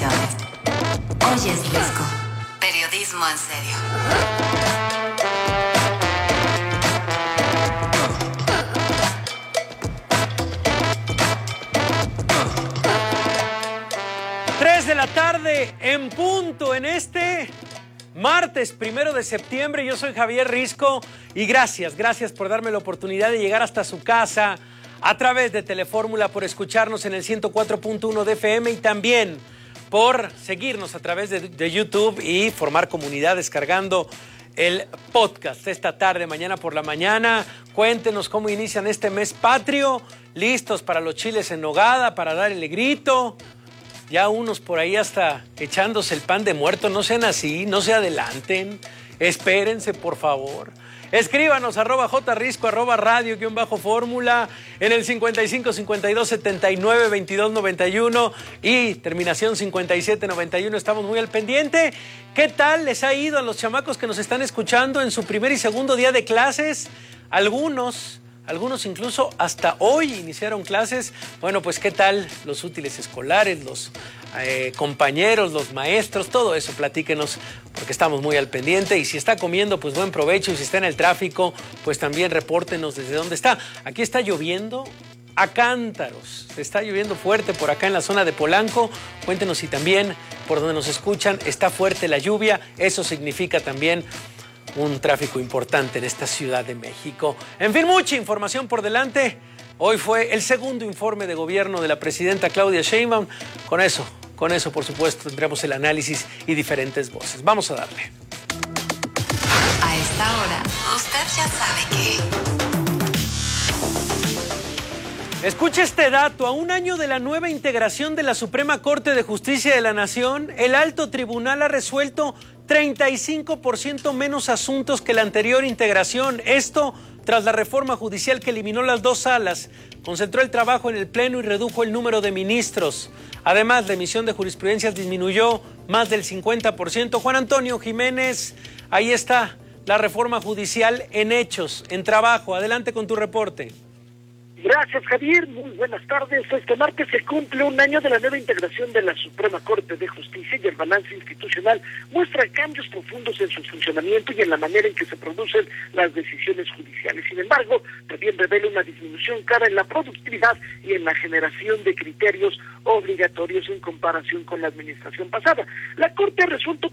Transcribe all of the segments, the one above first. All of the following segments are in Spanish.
información. Hoy es Risco. Periodismo en serio. De la tarde en punto en este martes 1 de septiembre. Yo soy Javier Risco y gracias por darme la oportunidad de llegar hasta su casa a través de Telefórmula, por escucharnos en el 104.1 de FM y también por seguirnos a través de YouTube y formar comunidad descargando el podcast esta tarde, mañana por la mañana. Cuéntenos cómo inician este mes patrio, listos para los chiles en nogada, para dar el grito. Ya unos por ahí hasta echándose el pan de muerto. No sean así, no se adelanten. Espérense, por favor. Escríbanos @jrisco, @radio_fórmula en el 55 52 79 22 91 y terminación 57 91. Estamos muy al pendiente. ¿Qué tal les ha ido a los chamacos que nos están escuchando en su primer y segundo día de clases? Algunos incluso hasta hoy iniciaron clases. Bueno, pues ¿qué tal los útiles escolares, los compañeros, los maestros? Todo eso platíquenos porque estamos muy al pendiente. Y si está comiendo, pues buen provecho. Y si está en el tráfico, pues también repórtenos desde dónde está. Aquí está lloviendo a cántaros. Está lloviendo fuerte por acá en la zona de Polanco. Cuéntenos si también por donde nos escuchan está fuerte la lluvia. Eso significa también un tráfico importante en esta Ciudad de México. En fin, mucha información por delante. Hoy fue el segundo informe de gobierno de la presidenta Claudia Sheinbaum. Con eso, por supuesto, tendremos el análisis y diferentes voces. Vamos a darle. A esta hora, usted ya sabe que... Escuche este dato. A un año de la nueva integración de la Suprema Corte de Justicia de la Nación, el Alto Tribunal ha resuelto 35% menos asuntos que la anterior integración. Esto tras la reforma judicial que eliminó las dos salas, concentró el trabajo en el Pleno y redujo el número de ministros. Además, la emisión de jurisprudencias disminuyó más del 50%. Juan Antonio Jiménez, ahí está la reforma judicial en hechos, en trabajo. Adelante con tu reporte. Gracias, Javier. Muy buenas tardes. Este martes se cumple un año de la nueva integración de la Suprema Corte de Justicia y el balance institucional muestra cambios profundos en su funcionamiento y en la manera en que se producen las decisiones judiciales. Sin embargo, también revela una disminución clara en la productividad y en la generación de criterios obligatorios en comparación con la administración pasada. La Corte ha resuelto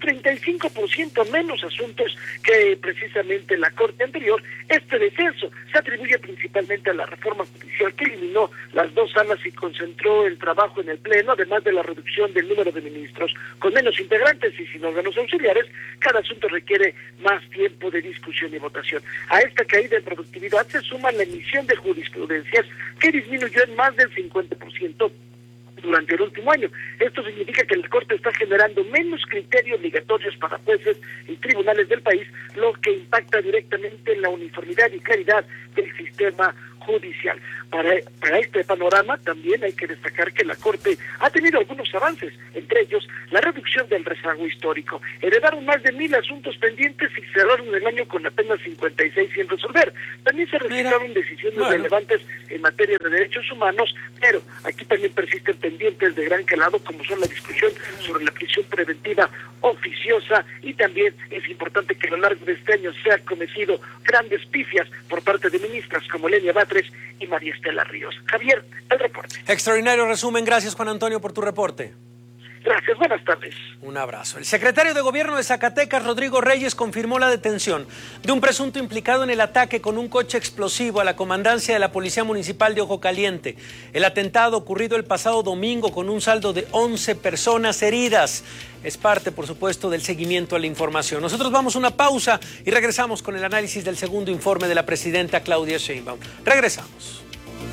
35% menos asuntos que precisamente la Corte anterior. Este descenso se atribuye principalmente a la reforma judicial que eliminó las dos salas y concentró el trabajo en el Pleno, además de la reducción del número de ministros con menos integrantes y sin órganos auxiliares. Cada asunto requiere más tiempo de discusión y votación. A esta caída en productividad se suma la emisión de jurisprudencias que disminuyó en más del 50% durante el último año. Esto significa que la Corte está generando menos criterios obligatorios para jueces y tribunales del país, lo que impacta directamente en la uniformidad y claridad del sistema judicial. Para este panorama también hay que destacar que la Corte ha tenido algunos avances, entre ellos la reducción del rezago histórico. Heredaron más de 1,000 asuntos pendientes y cerraron el año con apenas 56 sin resolver. También se registraron decisiones relevantes en materia de derechos humanos, pero aquí también persisten pendientes de gran calado, como son la discusión sobre la prisión preventiva oficiosa, y también es importante que a lo largo de este año se han cometido grandes pifias por parte de ministras como Lenia Batres y María Estela Ríos. Javier, el reporte. Extraordinario resumen. Gracias, Juan Antonio, por tu reporte. Gracias, buenas tardes. Un abrazo. El secretario de Gobierno de Zacatecas, Rodrigo Reyes, confirmó la detención de un presunto implicado en el ataque con un coche explosivo a la comandancia de la Policía Municipal de Ojo Caliente. El atentado ocurrido el pasado domingo con un saldo de 11 personas heridas. Es parte, por supuesto, del seguimiento a la información. Nosotros vamos a una pausa y regresamos con el análisis del segundo informe de la presidenta Claudia Sheinbaum. Regresamos.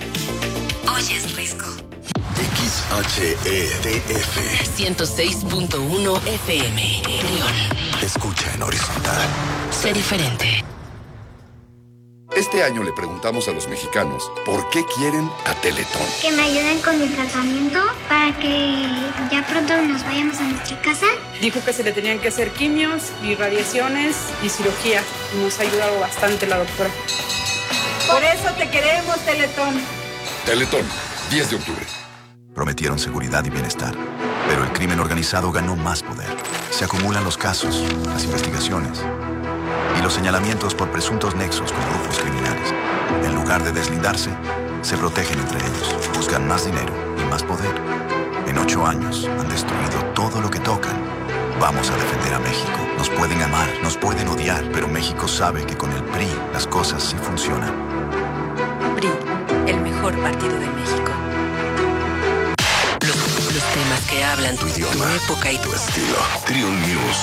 Hoy es Risco. XHEDF 106.1 FM. León. Escucha en horizontal. Sé diferente. Este año le preguntamos a los mexicanos por qué quieren a Teletón. Que me ayuden con mi tratamiento para que ya pronto nos vayamos a nuestra casa. Dijo que se le tenían que hacer quimios y radiaciones y cirugía. Nos ha ayudado bastante la doctora. Por eso te queremos, Teletón. Teletón, 10 de octubre. Prometieron seguridad y bienestar. Pero el crimen organizado ganó más poder. Se acumulan los casos, las investigaciones y los señalamientos por presuntos nexos con grupos criminales. En lugar de deslindarse, se protegen entre ellos, buscan más dinero y más poder. En 8 años han destruido todo lo que tocan. Vamos a defender a México. Nos pueden amar, nos pueden odiar, pero México sabe que con el PRI las cosas sí funcionan. PRI, el mejor partido de México. Los temas que hablan tu idioma, tu época y tu estilo. Triun News.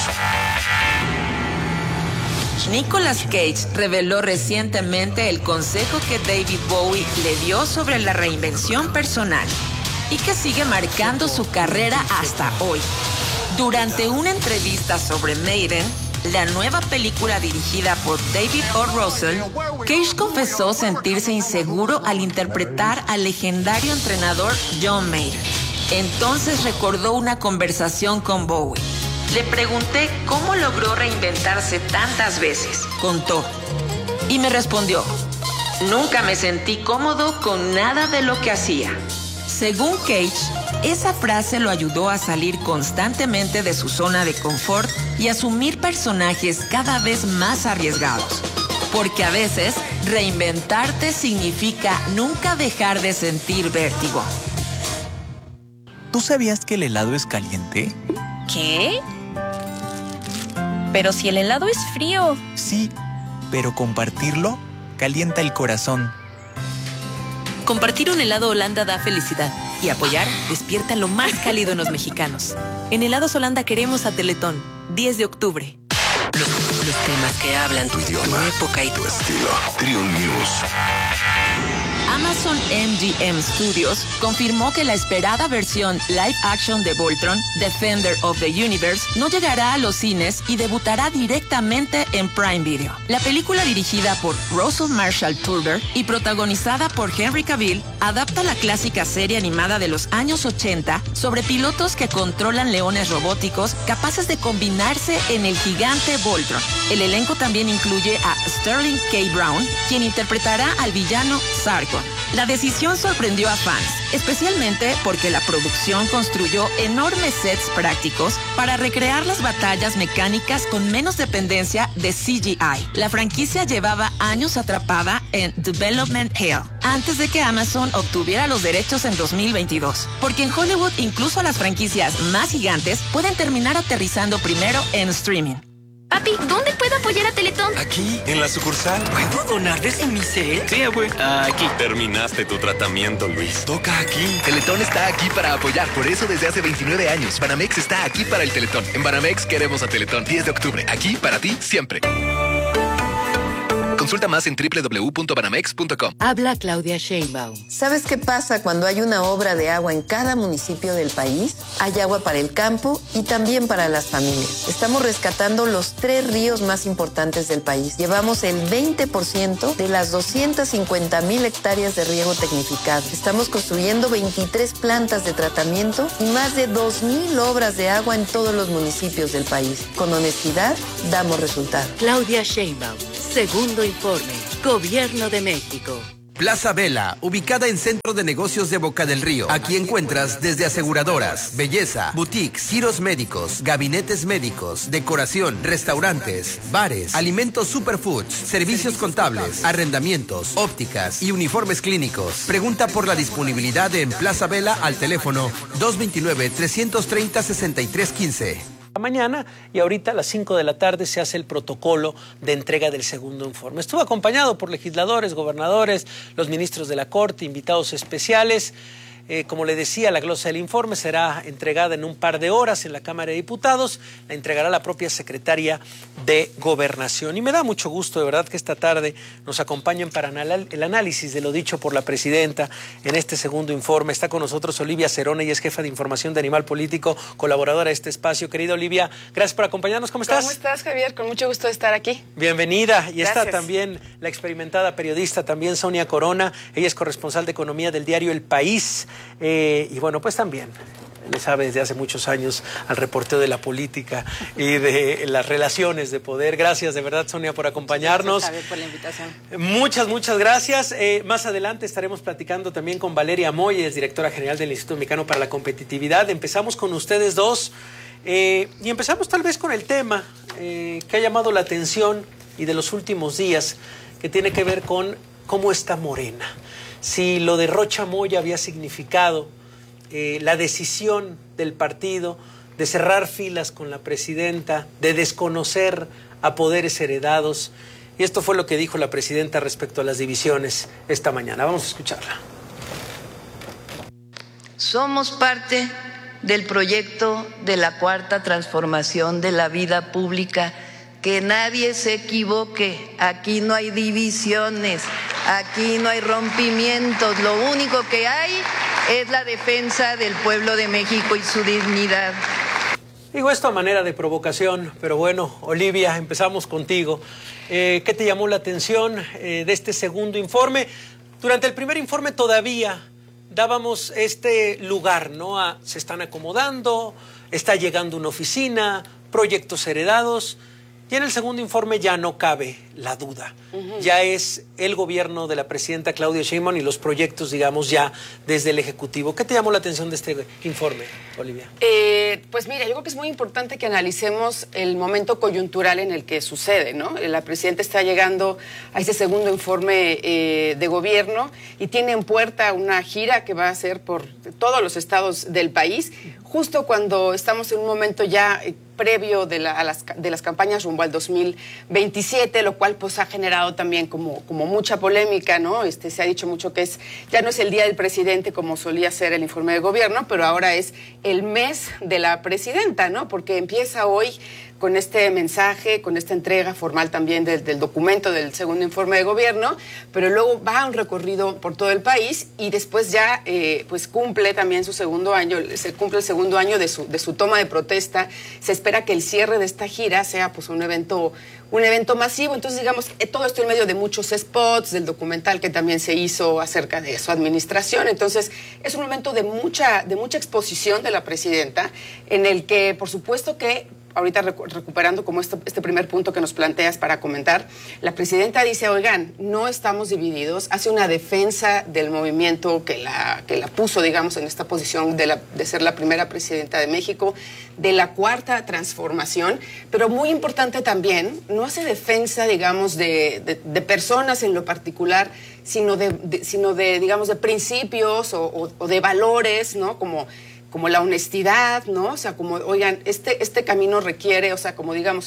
Nicolas Cage reveló recientemente el consejo que David Bowie le dio sobre la reinvención personal y que sigue marcando su carrera hasta hoy. Durante una entrevista sobre Maiden, la nueva película dirigida por David O. Russell, Cage confesó sentirse inseguro al interpretar al legendario entrenador John Maiden. Entonces recordó una conversación con Bowie. Le pregunté cómo logró reinventarse tantas veces, contó. Y me respondió, nunca me sentí cómodo con nada de lo que hacía. Según Cage, esa frase lo ayudó a salir constantemente de su zona de confort y asumir personajes cada vez más arriesgados. Porque a veces, reinventarte significa nunca dejar de sentir vértigo. ¿Tú sabías que el helado es caliente? ¿Qué? Pero si el helado es frío. Sí, pero compartirlo calienta el corazón. Compartir un helado Holanda da felicidad y apoyar despierta lo más cálido en los mexicanos. En Helados Holanda queremos a Teletón, 10 de octubre. Los temas que hablan tu idioma, tu época y tu estilo. Triun News. Amazon MGM Studios confirmó que la esperada versión live action de Voltron, Defender of the Universe, no llegará a los cines y debutará directamente en Prime Video. La película, dirigida por Russell Marshall Turber y protagonizada por Henry Cavill, adapta la clásica serie animada de los años 80 sobre pilotos que controlan leones robóticos capaces de combinarse en el gigante Voltron. El elenco también incluye a Sterling K. Brown, quien interpretará al villano Sarkon. La decisión sorprendió a fans, especialmente porque la producción construyó enormes sets prácticos para recrear las batallas mecánicas con menos dependencia de CGI. La franquicia llevaba años atrapada en Development Hell, antes de que Amazon obtuviera los derechos en 2022. Porque en Hollywood incluso las franquicias más gigantes pueden terminar aterrizando primero en streaming. Papi, ¿dónde puedo apoyar a Teletón? Aquí, en la sucursal. ¿Puedo donar desde mi cel? Sí, abue. Aquí. Terminaste tu tratamiento, Luis. Toca aquí. Teletón está aquí para apoyar. Por eso desde hace 29 años. Banamex está aquí para el Teletón. En Banamex queremos a Teletón. 10 de octubre. Aquí para ti, siempre. Consulta más en www.banamex.com. Habla Claudia Sheinbaum. ¿Sabes qué pasa cuando hay una obra de agua en cada municipio del país? Hay agua para el campo y también para las familias. Estamos rescatando los 3 ríos más importantes del país. Llevamos el 20% de las 250,000 hectáreas de riego tecnificado. Estamos construyendo 23 plantas de tratamiento y más de 2,000 obras de agua en todos los municipios del país. Con honestidad, damos resultados. Claudia Sheinbaum. Segundo informe. Gobierno de México. Plaza Vela, ubicada en Centro de Negocios de Boca del Río. Aquí encuentras desde aseguradoras, belleza, boutiques, giros médicos, gabinetes médicos, decoración, restaurantes, bares, alimentos superfoods, servicios contables, arrendamientos, ópticas y uniformes clínicos. Pregunta por la disponibilidad en Plaza Vela al teléfono 229-330-6315. Mañana y ahorita a las 5 de la tarde se hace el protocolo de entrega del segundo informe. Estuvo acompañado por legisladores, gobernadores, los ministros de la Corte, invitados especiales. Como le decía, la glosa del informe será entregada en un par de horas en la Cámara de Diputados. La entregará la propia secretaria de Gobernación. Y me da mucho gusto, de verdad, que esta tarde nos acompañen para el análisis de lo dicho por la presidenta en este segundo informe. Está con nosotros Olivia Cerón, ella es jefa de información de Animal Político, colaboradora de este espacio. Querida Olivia, gracias por acompañarnos. ¿Cómo estás? ¿Cómo estás, Javier? Con mucho gusto de estar aquí. Bienvenida. Y Gracias. está también la experimentada periodista, también Sonia Corona. Ella es corresponsal de Economía del diario El País. Y bueno, pues también le sabe desde hace muchos años al reporteo de la política y de las relaciones de poder. Gracias de verdad, Sonia, por acompañarnos. Gracias, Javier, por la invitación. Muchas gracias. Más adelante estaremos platicando también con Valeria Moyes, directora general del Instituto Mexicano para la Competitividad. Empezamos con ustedes dos y empezamos tal vez con el tema que ha llamado la atención y de los últimos días, que tiene que ver con cómo está Morena. Si lo de Rocha Moya había significado la decisión del partido de cerrar filas con la presidenta, de desconocer a poderes heredados. Y esto fue lo que dijo la presidenta respecto a las divisiones esta mañana. Vamos a escucharla. Somos parte del proyecto de la cuarta transformación de la vida pública. Que nadie se equivoque, aquí no hay divisiones, aquí no hay rompimientos, lo único que hay es la defensa del pueblo de México y su dignidad. Digo esto a manera de provocación, pero bueno, Olivia, empezamos contigo. ¿Qué te llamó la atención de este segundo informe? Durante el primer informe todavía dábamos este lugar, ¿no? Se están acomodando, está llegando una oficina, proyectos heredados. Y en el segundo informe ya no cabe la duda. Ya es el gobierno de la presidenta Claudia Sheinbaum y los proyectos, digamos, ya desde el Ejecutivo. ¿Qué te llamó la atención de este informe, Olivia? Pues mira, yo creo que es muy importante que analicemos el momento coyuntural en el que sucede, ¿no? La presidenta está llegando a ese segundo informe de gobierno y tiene en puerta una gira que va a hacer por todos los estados del país, justo cuando estamos en un momento ya previo de las campañas rumbo al 2027, lo cual pues ha generado también como mucha polémica, ¿no? Se ha dicho mucho que ya no es el día del presidente como solía ser el informe de gobierno, pero ahora es el mes de la presidenta, ¿no? Porque empieza hoy con este mensaje, con esta entrega formal también del documento del segundo informe de gobierno, pero luego va a un recorrido por todo el país y después ya pues cumple también su segundo año, se cumple el segundo año de su toma de protesta. Se espera que el cierre de esta gira sea pues un evento masivo. Entonces, digamos, todo esto en medio de muchos spots, del documental que también se hizo acerca de su administración. Entonces, es un momento de mucha exposición de la presidenta, en el que, por supuesto que ahorita recuperando como este primer punto que nos planteas para comentar, la presidenta dice, oigan, no estamos divididos, hace una defensa del movimiento que la puso, digamos, en esta posición de ser la primera presidenta de México, de la cuarta transformación, pero muy importante también, no hace defensa, digamos, de personas en lo particular, sino de digamos, de principios o de valores, ¿no? Como la honestidad, ¿no? O sea, como, oigan, este camino requiere, o sea, como digamos,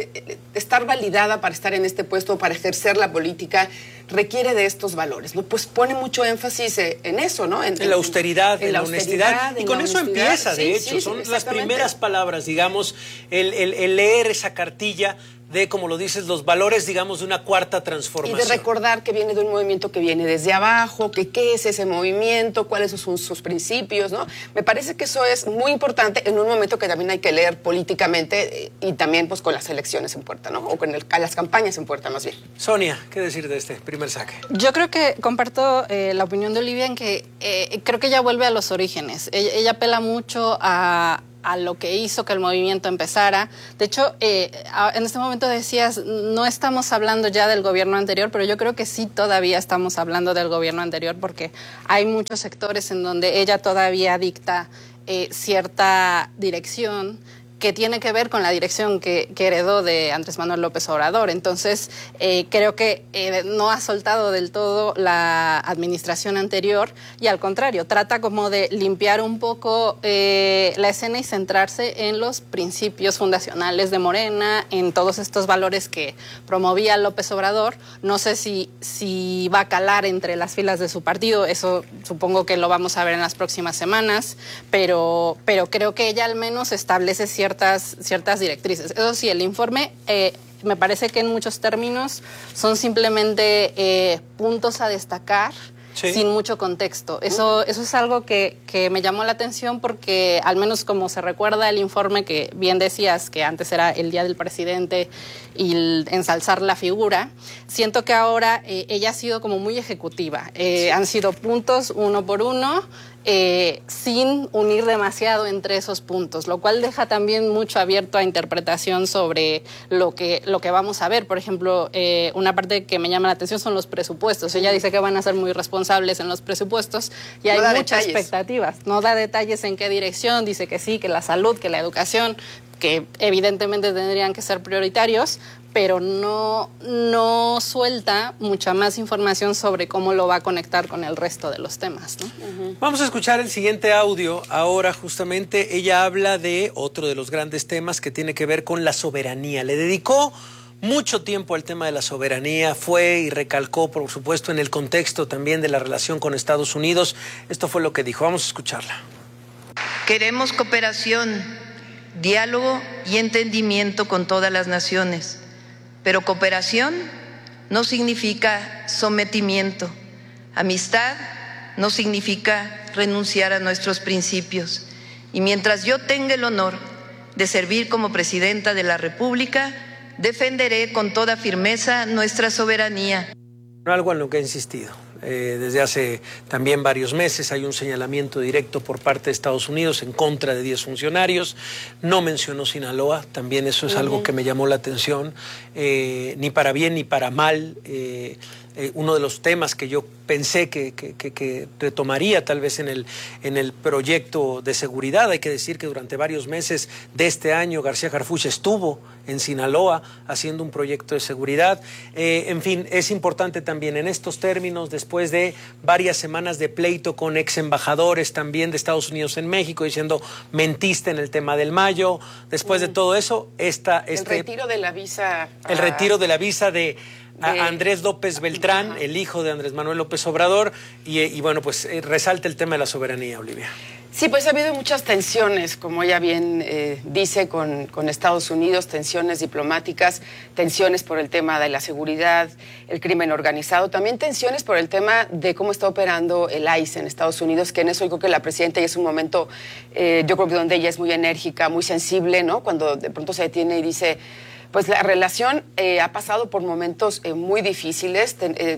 estar validada para estar en este puesto, para ejercer la política, requiere de estos valores, ¿no? Pues pone mucho énfasis en eso, ¿no? En la austeridad, en la honestidad. Y con eso empieza, de hecho, son las primeras palabras, digamos, el leer esa cartilla de, como lo dices, los valores, digamos, de una cuarta transformación. Y de recordar que viene de un movimiento que viene desde abajo, que qué es ese movimiento, cuáles son sus principios, ¿no? Me parece que eso es muy importante en un momento que también hay que leer políticamente y también pues con las elecciones en puerta, ¿no? O con las campañas en puerta, más bien. Sonia, ¿qué decir de este primer saque? Yo creo que comparto la opinión de Olivia en que creo que ella vuelve a los orígenes. Ella apela mucho a lo que hizo que el movimiento empezara. De hecho, en este momento decías, no estamos hablando ya del gobierno anterior, pero yo creo que sí todavía estamos hablando del gobierno anterior porque hay muchos sectores en donde ella todavía dicta cierta dirección que tiene que ver con la dirección que heredó de Andrés Manuel López Obrador. Entonces, creo que no ha soltado del todo la administración anterior y al contrario, trata como de limpiar un poco la escena y centrarse en los principios fundacionales de Morena, en todos estos valores que promovía López Obrador. No sé si va a calar entre las filas de su partido, eso supongo que lo vamos a ver en las próximas semanas, pero creo que ella al menos establece ciertas directrices. Eso sí, el informe me parece que en muchos términos son simplemente puntos a destacar, sí, sin mucho contexto. Eso es algo que me llamó la atención porque al menos como se recuerda el informe que bien decías que antes era el día del presidente y ensalzar la figura, siento que ahora ella ha sido como muy ejecutiva. Han sido puntos uno por uno sin unir demasiado entre esos puntos, lo cual deja también mucho abierto a interpretación sobre lo que vamos a ver. Por ejemplo, una parte que me llama la atención son los presupuestos. Ella dice que van a ser muy responsables en los presupuestos y hay muchas expectativas. No da detalles en qué dirección, dice que sí, que la salud, que la educación, que evidentemente tendrían que ser prioritarios, pero no suelta mucha más información sobre cómo lo va a conectar con el resto de los temas, ¿no? Vamos a escuchar el siguiente audio. Ahora justamente ella habla de otro de los grandes temas que tiene que ver con la soberanía. Le dedicó mucho tiempo al tema de la soberanía, fue y recalcó, por supuesto, en el contexto también de la relación con Estados Unidos. Esto fue lo que dijo. Vamos a escucharla. Queremos cooperación, diálogo y entendimiento con todas las naciones. Pero cooperación no significa sometimiento. Amistad no significa renunciar a nuestros principios. Y mientras yo tenga el honor de servir como presidenta de la República, defenderé con toda firmeza nuestra soberanía. Algo en lo que he insistido. Desde hace también varios meses hay un señalamiento directo por parte de Estados Unidos en contra de 10 funcionarios. No mencionó Sinaloa, también eso es algo que me llamó la atención, ni para bien ni para mal. Uno de los temas que yo pensé que retomaría tal vez en el proyecto de seguridad. Hay que decir que durante varios meses de este año García Harfuch estuvo en Sinaloa haciendo un proyecto de seguridad. En fin, es importante también en estos términos, después de varias semanas de pleito con ex embajadores también de Estados Unidos en México, diciendo mentiste en el tema del Mayo, después de todo eso, el retiro de la visa. El retiro de la visa de Andrés López Beltrán, el hijo de Andrés Manuel López Obrador, y bueno, pues resalta el tema de la soberanía, Olivia. Sí, pues ha habido muchas tensiones, como ella bien dice, con Estados Unidos, tensiones diplomáticas, tensiones por el tema de la seguridad, el crimen organizado, también tensiones por el tema de cómo está operando el ICE en Estados Unidos, que en eso yo creo que la presidenta ya es un momento, yo creo que donde ella es muy enérgica, muy sensible, ¿no? Cuando de pronto se detiene y dice, pues la relación ha pasado por momentos muy difíciles.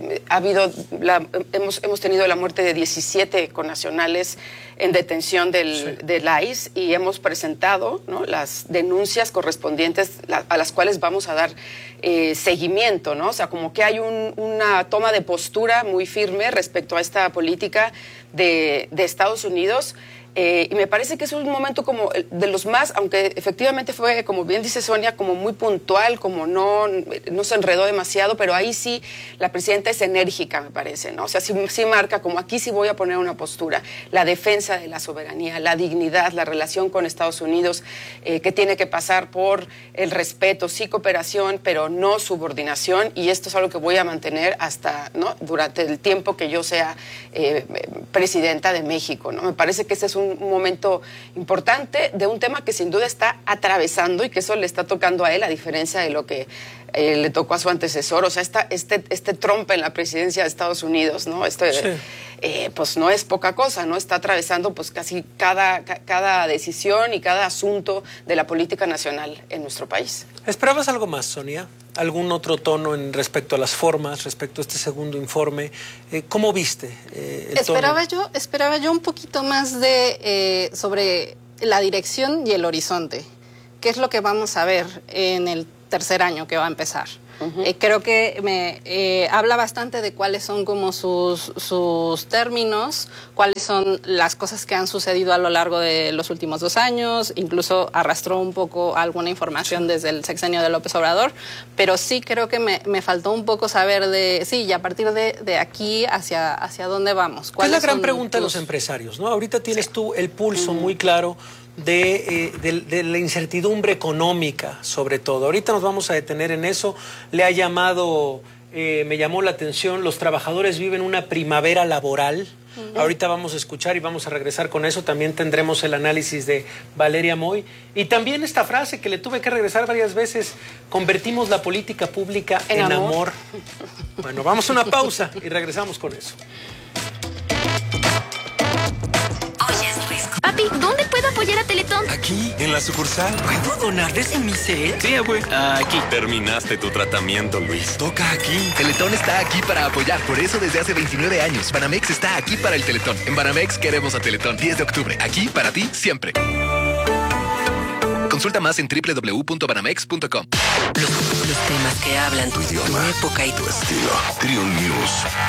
Hemos tenido la muerte de 17 connacionales en detención del ICE y hemos presentado, ¿no?, las denuncias correspondientes a las cuales vamos a dar seguimiento, ¿no? O sea, como que hay una toma de postura muy firme respecto a esta política de Estados Unidos. Y me parece que es un momento como de los más, aunque efectivamente fue, como bien dice Sonia, como muy puntual, como no se enredó demasiado, pero ahí sí la presidenta es enérgica, me parece, ¿no? O sea, sí marca como aquí sí voy a poner una postura, la defensa de la soberanía, la dignidad, la relación con Estados Unidos, que tiene que pasar por el respeto, sí cooperación, pero no subordinación, y esto es algo que voy a mantener hasta, ¿no?, durante el tiempo que yo sea presidenta de México, ¿no? Me parece que ese es un momento importante de un tema que sin duda está atravesando y que eso le está tocando a él, a diferencia de lo que le tocó a su antecesor. O sea, este Trump en la presidencia de Estados Unidos, ¿no? Pues no es poca cosa, ¿no? Está atravesando pues casi cada decisión y cada asunto de la política nacional en nuestro país. ¿Esperabas algo más, Sonia? ¿Algún otro tono respecto a las formas, respecto a este segundo informe? ¿Cómo viste el tono? Esperaba yo un poquito más sobre la dirección y el horizonte. ¿Qué es lo que vamos a ver en el tercer año que va a empezar? Creo que habla bastante de cuáles son como sus términos, cuáles son las cosas que han sucedido a lo largo de los últimos 2 años, incluso arrastró un poco alguna información desde el sexenio de López Obrador, pero sí creo que me faltó un poco saber y a partir de aquí hacia dónde vamos. Es la gran pregunta de los empresarios, ¿no? Ahorita tienes tú el pulso muy claro de la incertidumbre económica, sobre todo. Ahorita nos vamos a detener en eso. Le ha llamado, me llamó la atención, los trabajadores viven una primavera laboral. Ahorita vamos a escuchar y vamos a regresar con eso. También tendremos el análisis de Valeria Moy. Y también esta frase que le tuve que regresar varias veces: convertimos la política pública en amor. Bueno, vamos a una pausa y regresamos con eso. Papi, ¿dónde puedo apoyar a Teletón? ¿Aquí? ¿En la sucursal? ¿Puedo donar desde mi cel? Sí, abue. Aquí. Terminaste tu tratamiento, Luis. Toca aquí. Teletón está aquí para apoyar. Por eso desde hace 29 años, Banamex está aquí para el Teletón. En Banamex queremos a Teletón. 10 de octubre. Aquí para ti, siempre. Consulta más en www.banamex.com. Los temas que hablan tu idioma, tu época y tu estilo. Triun News.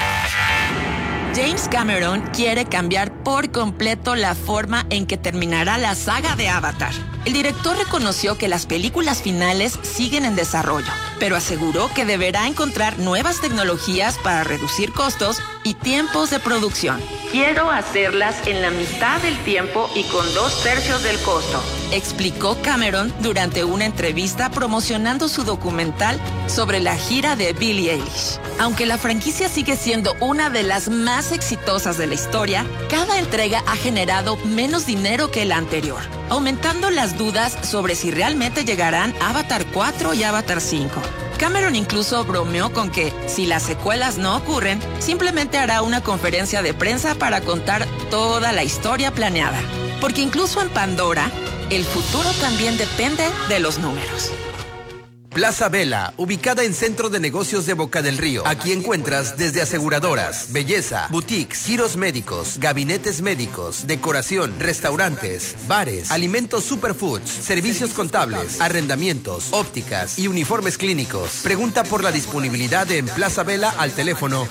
James Cameron quiere cambiar por completo la forma en que terminará la saga de Avatar. El director reconoció que las películas finales siguen en desarrollo, pero aseguró que deberá encontrar nuevas tecnologías para reducir costos y tiempos de producción. Quiero hacerlas en la mitad del tiempo y con 2/3 del costo, explicó Cameron durante una entrevista promocionando su documental sobre la gira de Billie Eilish. Aunque la franquicia sigue siendo una de las más exitosas de la historia, cada entrega ha generado menos dinero que la anterior, aumentando las dudas sobre si realmente llegarán Avatar 4 y Avatar 5. Cameron incluso bromeó con que, si las secuelas no ocurren, simplemente hará una conferencia de prensa para contar toda la historia planeada. Porque incluso en Pandora, el futuro también depende de los números. Plaza Vela, ubicada en Centro de Negocios de Boca del Río. Aquí encuentras desde aseguradoras, belleza, boutiques, giros médicos, gabinetes médicos, decoración, restaurantes, bares, alimentos superfoods, servicios contables, arrendamientos, ópticas y uniformes clínicos. Pregunta por la disponibilidad en Plaza Vela al teléfono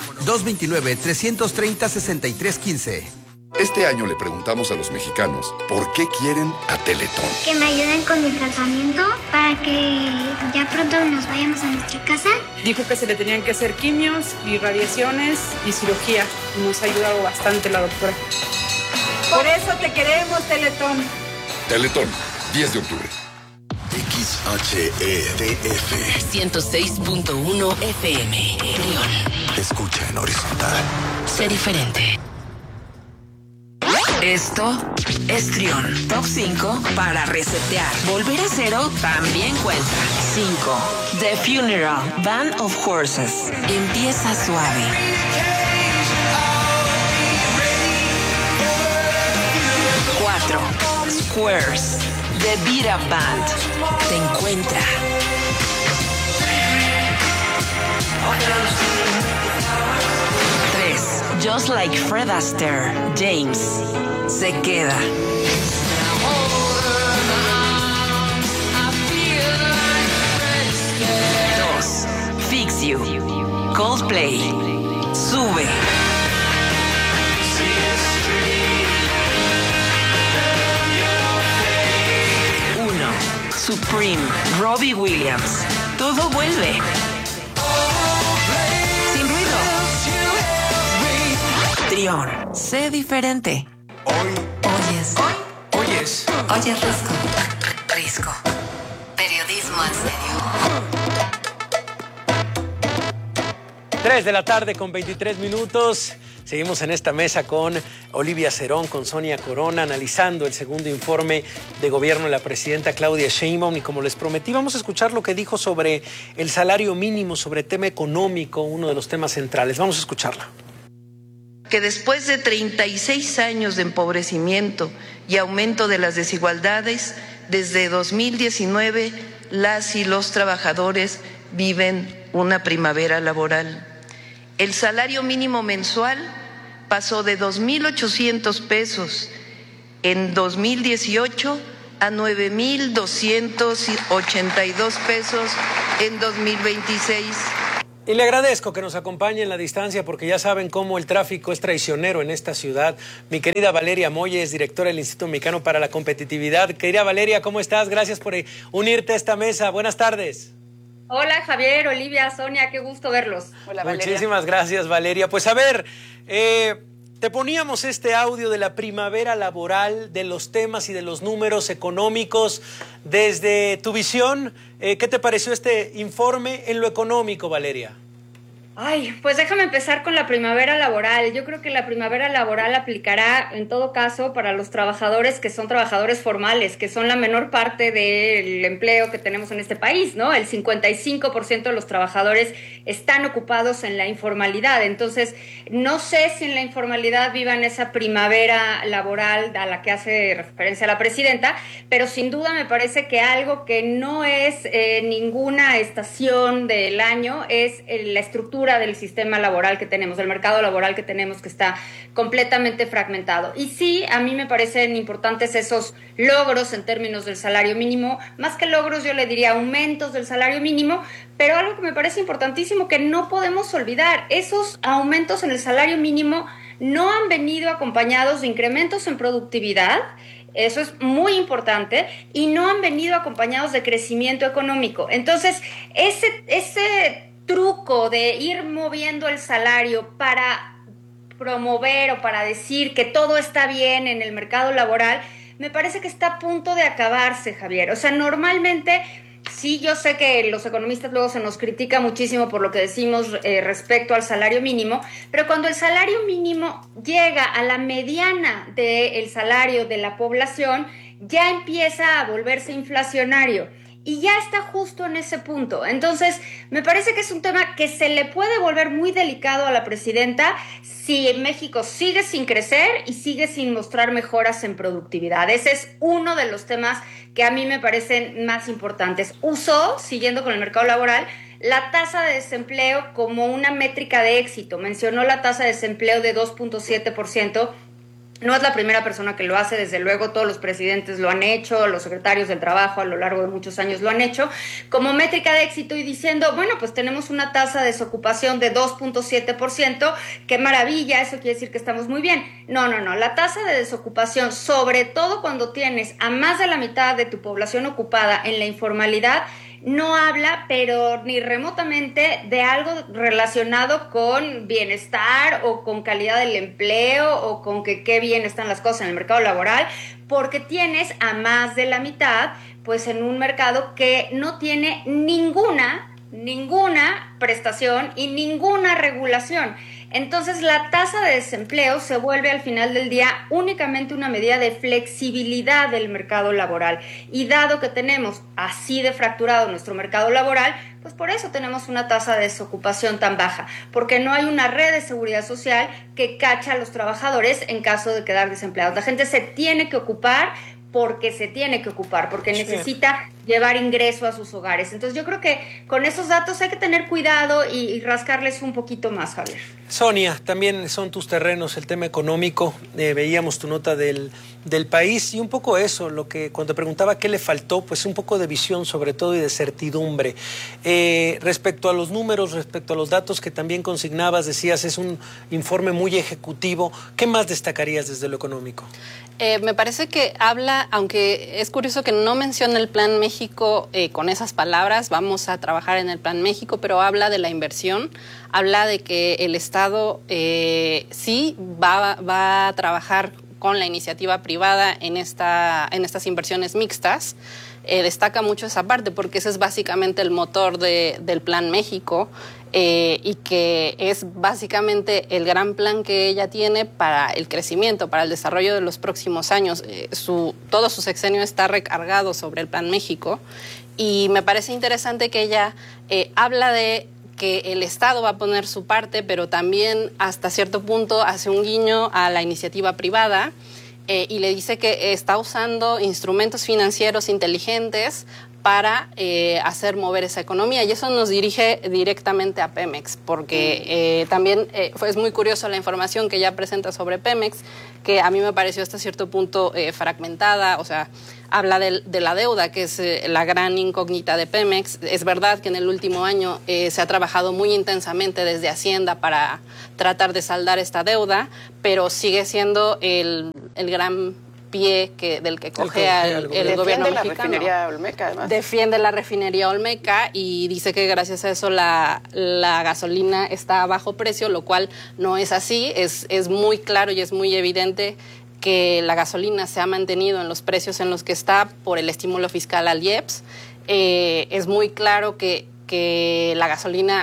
229-330-6315. Este año le preguntamos a los mexicanos por qué quieren a Teletón. Que me ayuden con mi tratamiento para que ya pronto nos vayamos a nuestra casa. Dijo que se le tenían que hacer quimios, irradiaciones y cirugía. Nos ha ayudado bastante la doctora. Por eso te queremos, Teletón. Teletón, 10 de octubre. XHEDF 106.1 FM. Trión. Escucha en horizontal. Sé diferente. Esto es Trión. Top 5 para resetear. Volver a cero también cuenta. 5. The Funeral, Band of Horses. Empieza suave. 4. Squares, The Beat Up Band. Te encuentra. 3. Just Like Fred Astaire, James. Se queda. 2. Fix You, Coldplay. Sube. 1. Supreme, Robbie Williams. Todo vuelve. Sin ruido. Trión, sé diferente. Oyes Risco. Risco. Periodismo en serio. 3 de la tarde con 23 minutos. Seguimos en esta mesa con Olivia Cerón, con Sonia Corona, analizando el segundo informe de gobierno de la presidenta Claudia Sheinbaum. Y como les prometí, vamos a escuchar lo que dijo sobre el salario mínimo, sobre el tema económico, uno de los temas centrales. Vamos a escucharla. Que después de 36 años de empobrecimiento y aumento de las desigualdades, desde 2019 las y los trabajadores viven una primavera laboral. El salario mínimo mensual pasó de 2,800 pesos en 2018 a 9,282 pesos en 2026. Y le agradezco que nos acompañe en la distancia porque ya saben cómo el tráfico es traicionero en esta ciudad. Mi querida Valeria Moya es directora del Instituto Mexicano para la Competitividad. Querida Valeria, ¿cómo estás? Gracias por unirte a esta mesa. Buenas tardes. Hola Javier, Olivia, Sonia, qué gusto verlos. Hola Valeria. Muchísimas gracias Valeria. Pues a ver, te poníamos este audio de la primavera laboral, de los temas y de los números económicos. Desde tu visión, ¿qué te pareció este informe en lo económico, Valeria? Ay, pues déjame empezar con la primavera laboral. Yo creo que la primavera laboral aplicará en todo caso para los trabajadores que son trabajadores formales, que son la menor parte del empleo que tenemos en este país, ¿no? El 55% de los trabajadores están ocupados en la informalidad. Entonces, no sé si en la informalidad vivan esa primavera laboral a la que hace referencia la presidenta, pero sin duda me parece que algo que no es ninguna estación del año es la estructura del sistema laboral que tenemos, del mercado laboral que tenemos, que está completamente fragmentado. Y sí, a mí me parecen importantes esos logros en términos del salario mínimo, más que logros yo le diría aumentos del salario mínimo, pero algo que me parece importantísimo que no podemos olvidar, esos aumentos en el salario mínimo no han venido acompañados de incrementos en productividad. Eso es muy importante, y no han venido acompañados de crecimiento económico. Entonces, ese truco de ir moviendo el salario para promover o para decir que todo está bien en el mercado laboral, me parece que está a punto de acabarse, Javier. O sea, normalmente, sí, yo sé que los economistas luego se nos critica muchísimo por lo que decimos respecto al salario mínimo, pero cuando el salario mínimo llega a la mediana del salario de la población, ya empieza a volverse inflacionario. Y ya está justo en ese punto. Entonces, me parece que es un tema que se le puede volver muy delicado a la presidenta si México sigue sin crecer y sigue sin mostrar mejoras en productividad. Ese es uno de los temas que a mí me parecen más importantes. Usó, siguiendo con el mercado laboral, la tasa de desempleo como una métrica de éxito. Mencionó la tasa de desempleo de 2.7%. No es la primera persona que lo hace, desde luego todos los presidentes lo han hecho, los secretarios del trabajo a lo largo de muchos años lo han hecho, como métrica de éxito y diciendo, bueno, pues tenemos una tasa de desocupación de 2.7%, qué maravilla, eso quiere decir que estamos muy bien. No, la tasa de desocupación, sobre todo cuando tienes a más de la mitad de tu población ocupada en la informalidad, no habla, pero ni remotamente, de algo relacionado con bienestar o con calidad del empleo o con que qué bien están las cosas en el mercado laboral, porque tienes a más de la mitad pues en un mercado que no tiene ninguna prestación y ninguna regulación. Entonces, la tasa de desempleo se vuelve al final del día únicamente una medida de flexibilidad del mercado laboral. Y dado que tenemos así de fracturado nuestro mercado laboral, pues por eso tenemos una tasa de desocupación tan baja, porque no hay una red de seguridad social que cacha a los trabajadores en caso de quedar desempleados. La gente se tiene que ocupar porque necesita llevar ingreso a sus hogares. Entonces yo creo que con esos datos hay que tener cuidado y rascarles un poquito más, Javier. Sonia, también son tus terrenos el tema económico. Veíamos tu nota del país y un poco eso, lo que cuando preguntaba qué le faltó, pues un poco de visión sobre todo y de certidumbre. Respecto a los números, respecto a los datos que también consignabas, decías, es un informe muy ejecutivo. ¿Qué más destacarías desde lo económico? Me parece que habla, aunque es curioso que no menciona el Plan México con esas palabras, vamos a trabajar en el Plan México, pero habla de la inversión, habla de que el Estado sí va a trabajar con la iniciativa privada en estas inversiones mixtas. Destaca mucho esa parte porque ese es básicamente el motor del Plan México y que es básicamente el gran plan que ella tiene para el crecimiento, para el desarrollo de los próximos años. Todo su sexenio está recargado sobre el Plan México y me parece interesante que ella habla de que el Estado va a poner su parte, pero también hasta cierto punto hace un guiño a la iniciativa privada. Y le dice que está usando instrumentos financieros inteligentes para hacer mover esa economía. Y eso nos dirige directamente a Pemex, porque también es muy curioso la información que ella presenta sobre Pemex, que a mí me pareció hasta cierto punto fragmentada. O sea, habla de la deuda, que es la gran incógnita de Pemex. Es verdad que en el último año se ha trabajado muy intensamente desde Hacienda para tratar de saldar esta deuda, pero sigue siendo el gran pie del que cojea el gobierno mexicano. Defiende la refinería Olmeca, además. Defiende la refinería Olmeca y dice que gracias a eso la gasolina está a bajo precio, lo cual no es así. Es muy claro y es muy evidente que la gasolina se ha mantenido en los precios en los que está por el estímulo fiscal al IEPS. Es muy claro que la gasolina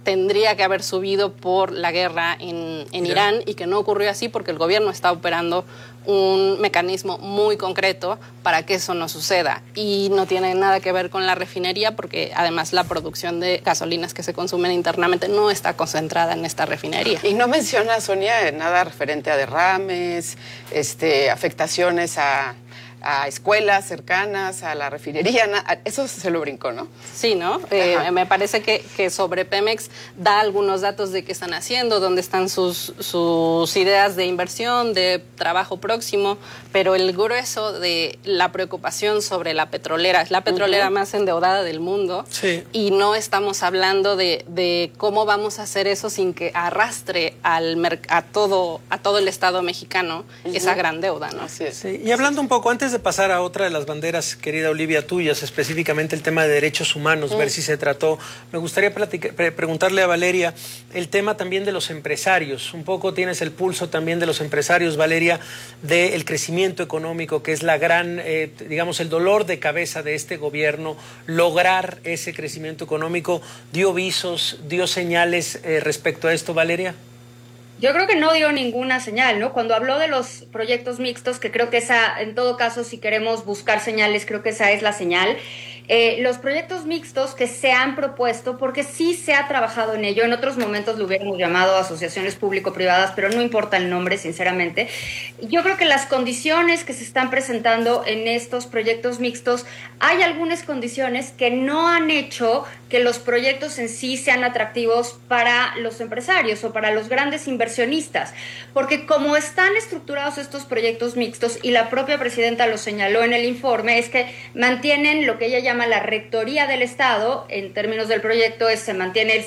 tendría que haber subido por la guerra en Irán, y que no ocurrió así porque el gobierno está operando un mecanismo muy concreto para que eso no suceda, y no tiene nada que ver con la refinería, porque además la producción de gasolinas que se consumen internamente no está concentrada en esta refinería. Y no menciona, Sonia, nada referente a derrames, afectaciones a escuelas cercanas, a la refinería, eso se lo brincó, ¿no? Sí, ¿no? Me parece que sobre Pemex da algunos datos de qué están haciendo, dónde están sus ideas de inversión, de trabajo próximo, pero el grueso de la preocupación sobre la petrolera, es la petrolera más endeudada del mundo, y no estamos hablando de cómo vamos a hacer eso sin que arrastre a todo el Estado mexicano esa gran deuda, ¿no? Así es. Sí. Y hablando un poco, antes de pasar a otra de las banderas, querida Olivia, tuyas, específicamente el tema de derechos humanos, ver si se trató, me gustaría preguntarle a Valeria el tema también de los empresarios. Un poco tienes el pulso también de los empresarios, Valeria, del crecimiento económico, que es la gran, digamos, el dolor de cabeza de este gobierno, lograr ese crecimiento económico. ¿Dio visos, dio señales respecto a esto, Valeria? Yo creo que no dio ninguna señal, ¿no? Cuando habló de los proyectos mixtos, que creo que esa, en todo caso, si queremos buscar señales, creo que esa es la señal. Los proyectos mixtos que se han propuesto, porque sí se ha trabajado en ello, en otros momentos lo hubiéramos llamado asociaciones público-privadas, pero no importa el nombre, sinceramente. Yo creo que las condiciones que se están presentando en estos proyectos mixtos, hay algunas condiciones que no han hecho que los proyectos en sí sean atractivos para los empresarios o para los grandes inversionistas, porque como están estructurados estos proyectos mixtos, y la propia presidenta lo señaló en el informe, es que mantienen lo que ella llama la rectoría del Estado. En términos del proyecto se mantiene el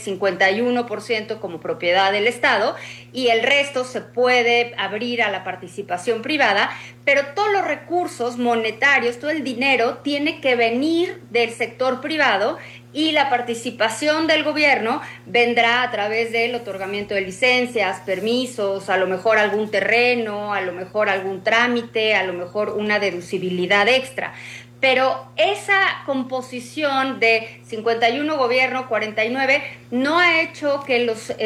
51% como propiedad del Estado y el resto se puede abrir a la participación privada, pero todos los recursos monetarios, todo el dinero tiene que venir del sector privado, y la participación del gobierno vendrá a través del otorgamiento de licencias, permisos, a lo mejor algún terreno, a lo mejor algún trámite, a lo mejor una deducibilidad extra. Pero esa composición de 51 gobierno, 49, no ha hecho que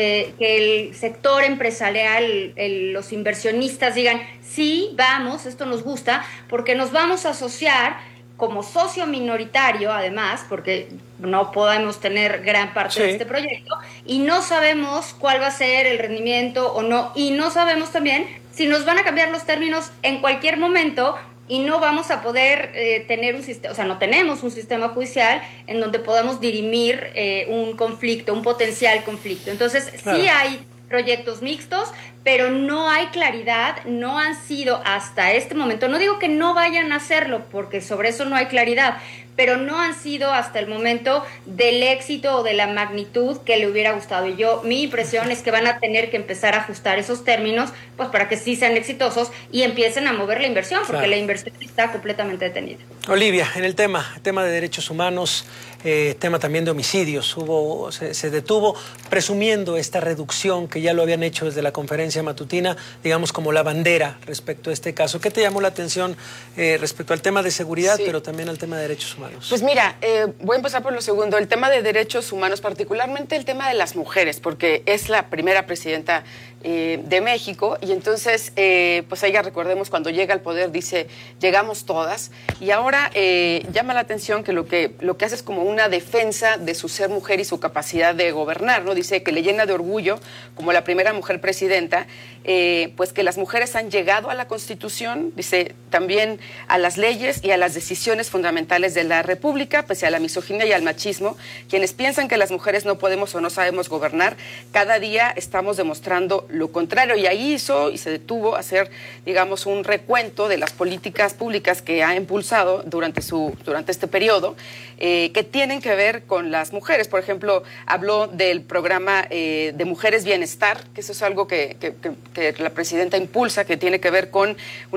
el sector empresarial, los inversionistas digan, sí, vamos, esto nos gusta, porque nos vamos a asociar como socio minoritario, además, porque no podemos tener gran parte de este proyecto, y no sabemos cuál va a ser el rendimiento o no, y no sabemos también si nos van a cambiar los términos en cualquier momento, y no vamos a poder tener un sistema, o sea, no tenemos un sistema judicial en donde podamos dirimir un conflicto, un potencial conflicto. Entonces, sí hay proyectos mixtos, pero no hay claridad, no han sido hasta este momento, no digo que no vayan a hacerlo, porque sobre eso no hay claridad, pero no han sido hasta el momento del éxito o de la magnitud que le hubiera gustado. Y mi impresión es que van a tener que empezar a ajustar esos términos, pues para que sí sean exitosos y empiecen a mover la inversión, porque la inversión está completamente detenida. Olivia, en el tema de derechos humanos, tema también de homicidios, se detuvo, presumiendo esta reducción que ya lo habían hecho desde la conferencia matutina, digamos como la bandera respecto a este caso. ¿Qué te llamó la atención respecto al tema de seguridad, pero también al tema de derechos humanos? Pues mira, voy a empezar por lo segundo, el tema de derechos humanos, particularmente el tema de las mujeres, porque es la primera presidenta de México, y entonces, pues ella, recordemos, cuando llega al poder dice, llegamos todas, y ahora llama la atención que lo que hace es como una defensa de su ser mujer y su capacidad de gobernar, ¿no? Dice que le llena de orgullo, como la primera mujer presidenta, pues que las mujeres han llegado a la Constitución, dice, también a las leyes y a las decisiones fundamentales de la República, pese a la misoginia y al machismo. Quienes piensan que las mujeres no podemos o no sabemos gobernar, cada día estamos demostrando lo contrario. Y ahí hizo y se detuvo a hacer, digamos, un recuento de las políticas públicas que ha impulsado durante este periodo, que tienen que ver con las mujeres. Por ejemplo, habló del programa de Mujeres Bienestar, que eso es algo que la presidenta impulsa, que tiene que ver con